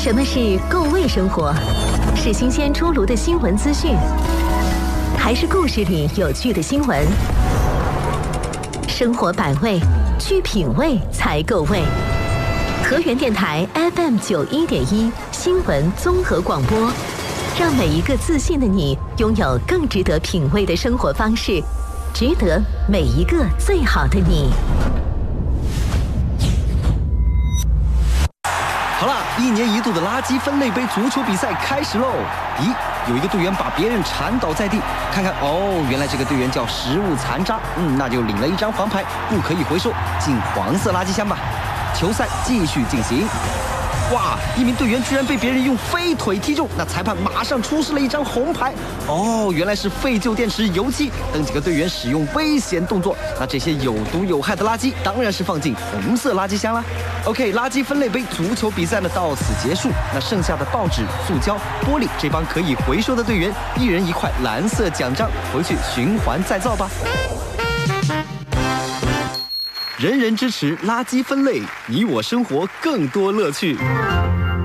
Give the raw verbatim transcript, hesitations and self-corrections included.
什么是够味生活？是新鲜出炉的新闻资讯，还是故事里有趣的新闻？生活百味，去品味才够味。河源电台 F M 九一点一新闻综合广播，让每一个自信的你拥有更值得品味的生活方式，值得每一个最好的你。 好了，一年一度的垃圾分类杯足球比赛开始喽！咦，有一个队员把别人铲倒在地，看看哦，原来这个队员叫食物残渣，嗯，那就领了一张黄牌，不可以回收，进黄色垃圾箱吧。球赛继续进行。哇！一名队员居然被别人用飞腿踢中，那裁判马上出示了一张红牌。哦，原来是废旧电池、油漆等几个队员使用危险动作。那这些有毒有害的垃圾当然是放进红色垃圾箱啦。OK， 垃圾分类杯足球比赛呢到此结束。那剩下的报纸、塑胶、玻璃，这帮可以回收的队员，一人一块蓝色奖章，回去循环再造吧。人人支持垃圾分类，你我生活更多乐趣。